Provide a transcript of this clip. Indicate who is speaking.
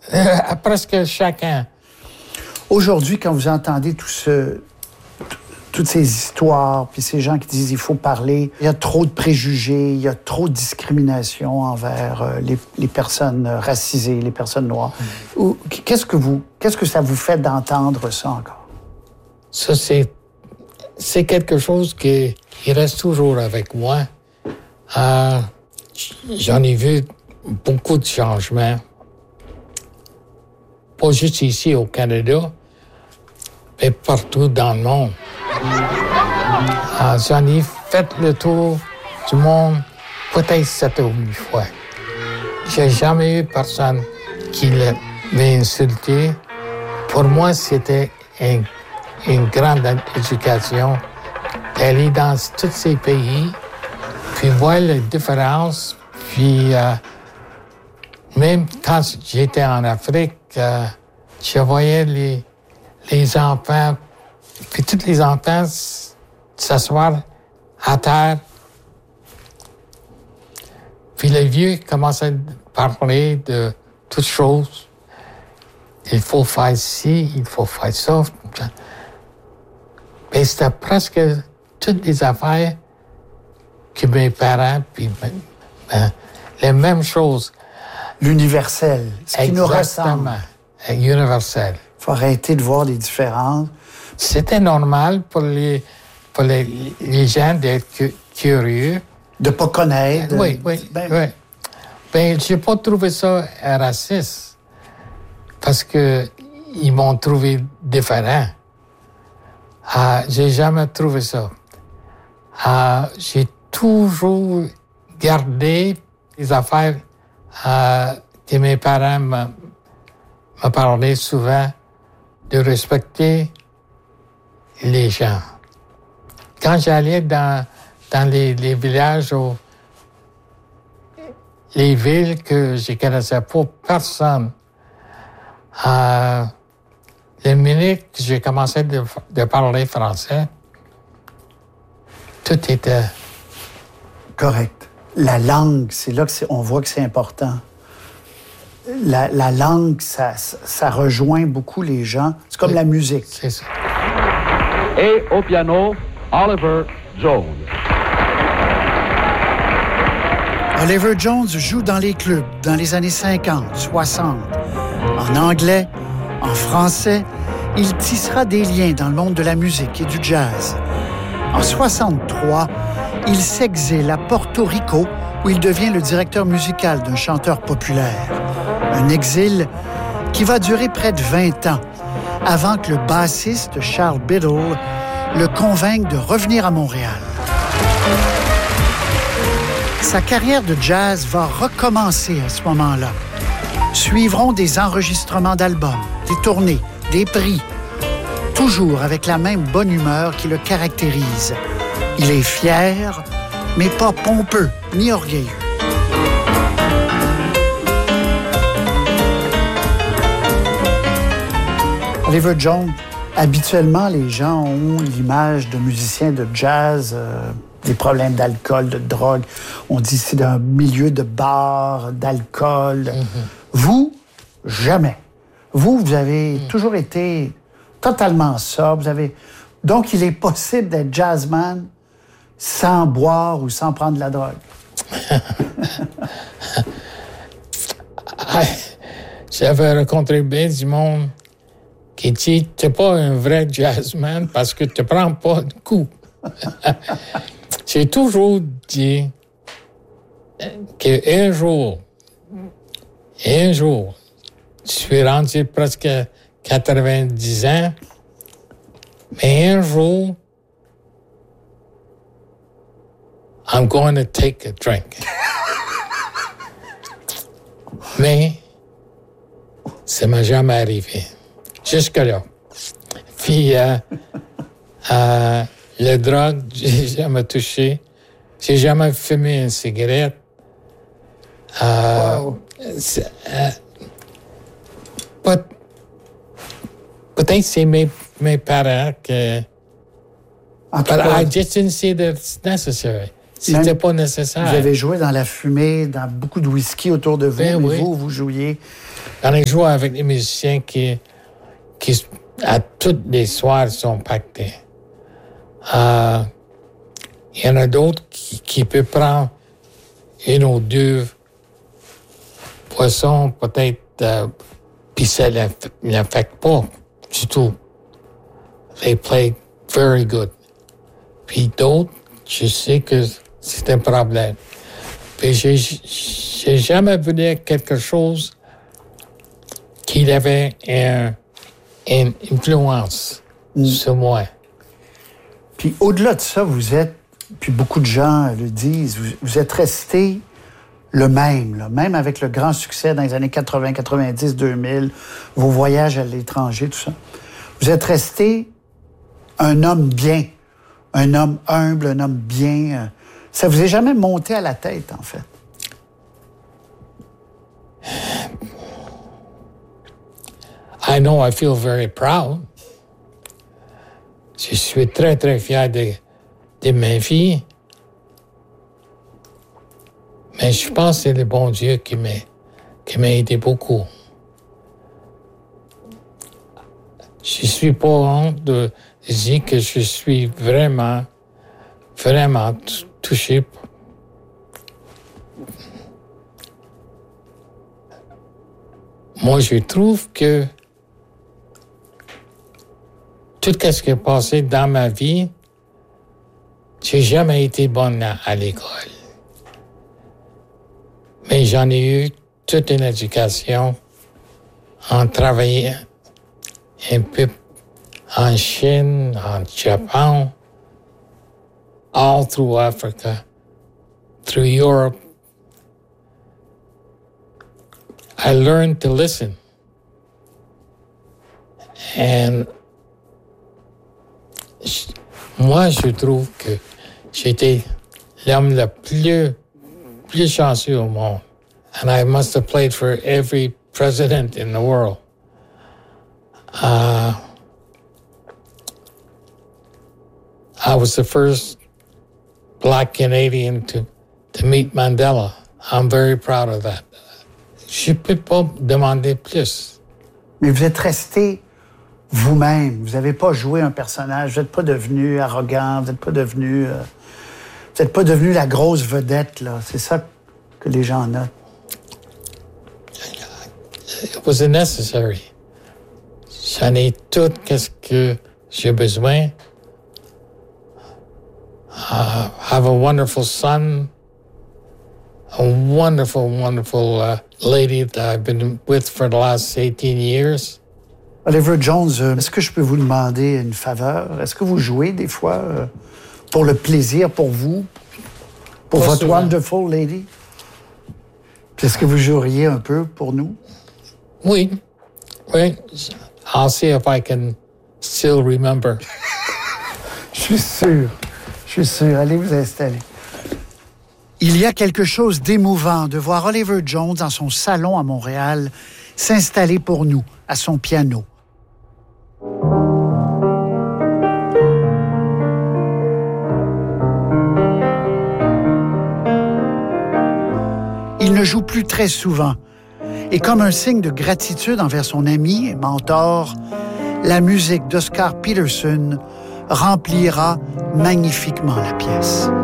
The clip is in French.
Speaker 1: Presque chacun.
Speaker 2: Aujourd'hui, quand vous entendez toutes ces histoires, puis ces gens qui disent qu'il faut parler, il y a trop de préjugés, il y a trop de discrimination envers les personnes racisées, les personnes noires. Qu'est-ce que ça vous fait d'entendre ça encore?
Speaker 1: Ça, c'est quelque chose qui reste toujours avec moi. J'en ai vu beaucoup de changements. Pas juste ici au Canada, mais partout dans le monde. J'en ai fait le tour du monde peut-être 7 ou 8 fois. J'ai jamais eu personne qui m'a insulté. Pour moi, c'était une grande éducation d'aller dans tous ces pays, puis voir les différences. Puis même quand j'étais en Afrique, je voyais les enfants, puis tous les enfants s'asseoir à terre. Puis les vieux commençaient à parler de toutes choses. Il faut faire ci, il faut faire ça. Mais c'était presque toutes les affaires que mes parents, puis les mêmes choses.
Speaker 2: L'universel, ce qui nous ressemble.
Speaker 1: Universel.
Speaker 2: Il faut arrêter de voir les différences.
Speaker 1: C'était normal pour les gens d'être curieux.
Speaker 2: De ne pas connaître.
Speaker 1: Oui. Ben, j'ai pas trouvé ça raciste parce que ils m'ont trouvé différent. J'ai jamais trouvé ça. J'ai toujours gardé les affaires que mes parents me parlaient souvent de respecter les gens. Quand j'allais dans les villages, les villes que je ne connaissais pas personne, les minutes que j'ai commencé de parler français, tout était
Speaker 2: correct. La langue, c'est là qu'on voit que c'est important. La langue, ça rejoint beaucoup les gens. C'est comme la musique.
Speaker 1: C'est ça.
Speaker 3: Et au piano, Oliver Jones.
Speaker 2: Oliver Jones joue dans les clubs dans les années 50, 60. En anglais, en français, il tissera des liens dans le monde de la musique et du jazz. En 63, il s'exile à Porto Rico où il devient le directeur musical d'un chanteur populaire. Un exil qui va durer près de 20 ans avant que le bassiste Charles Biddle le convainque de revenir à Montréal. Sa carrière de jazz va recommencer à ce moment-là. Suivront des enregistrements d'albums, des tournées, des prix, toujours avec la même bonne humeur qui le caractérise. Il est fier, mais pas pompeux ni orgueilleux. Oliver Jones, habituellement, les gens ont l'image de musiciens de jazz, des problèmes d'alcool, de drogue. On dit que c'est un milieu de bar, d'alcool. Mm-hmm. Vous, jamais. Vous avez toujours été totalement sobre. Donc, il est possible d'être jazzman sans boire ou sans prendre de la drogue.
Speaker 1: J'avais rencontré bien du monde qui dit « T'es pas un vrai jazzman parce que tu prends pas de coups. » J'ai toujours dit qu'un jour, je suis rendu presque 90 ans, mais un jour, I'm going to take a drink. Mais ça m'a jamais arrivé. Jusque-là. Puis, la drogue, j'ai jamais touché. J'ai jamais fumé une cigarette.
Speaker 2: Wow.
Speaker 1: Peut-être c'est mes parents que... But I just didn't see that it's necessary. C'était pas nécessaire.
Speaker 2: Vous avez joué dans la fumée, dans beaucoup de whisky autour de vous,
Speaker 1: ben
Speaker 2: mais
Speaker 1: oui.
Speaker 2: vous jouiez
Speaker 1: Quand on joue avec des musiciens qui à toutes les soirs, sont pactés. Il y en a d'autres qui peuvent prendre une ou deux poissons, peut-être, puis ça ne l'affecte pas du tout. They play very good. Puis d'autres, je sais que c'est un problème. Puis j'ai jamais vu quelque chose qui avait une influence sur moi.
Speaker 2: Puis au-delà de ça, vous êtes, puis beaucoup de gens le disent, vous êtes resté le même, là, même avec le grand succès dans les années 80, 90, 2000, vos voyages à l'étranger, tout ça. Vous êtes resté un homme bien, un homme humble, un homme bien. Ça vous est jamais monté à la tête, en fait?
Speaker 1: I know I feel very proud. Je suis très, très fier de ma vie. Mais je pense que c'est le bon Dieu qui m'a aidé beaucoup. Je suis pas honte de dire que je suis vraiment, vraiment touché. Moi, je trouve que tout ce qui est passé dans ma vie, j'ai jamais été bonne à l'école. Mais j'en ai eu toute une éducation en travaillant un peu en Chine, en Japon, all through Africa, through Europe. I learned to listen. And moi, je trouve que j'étais l'homme le plus chanceux au monde. And I must have played for every president in the world. I was the first Black Canadian to meet Mandela. I'm very proud of that. Je ne peux pas demander plus.
Speaker 2: Mais vous êtes resté vous-même. Vous n'avez pas joué un personnage. Vous n'êtes pas devenu arrogant. Vous n'êtes pas devenu la grosse vedette, là. C'est ça que les gens notent.
Speaker 1: It was necessary. J'en ai tout ce que j'ai besoin. Have a wonderful son. A wonderful, wonderful lady that I've been with for the last 18 years.
Speaker 2: Oliver Jones, est-ce que je peux vous demander une faveur? Est-ce que vous jouez des fois pour le plaisir, pour vous, pour
Speaker 1: Pas
Speaker 2: votre
Speaker 1: souvent.
Speaker 2: wonderful lady? Puis est-ce que vous joueriez un peu pour nous?
Speaker 1: Oui. I'll see if I can still remember.
Speaker 2: Je suis sûr. Allez vous installer. Il y a quelque chose d'émouvant de voir Oliver Jones dans son salon à Montréal s'installer pour nous, à son piano. Il ne joue plus très souvent. Et comme un signe de gratitude envers son ami et mentor, la musique d'Oscar Peterson remplira magnifiquement la pièce.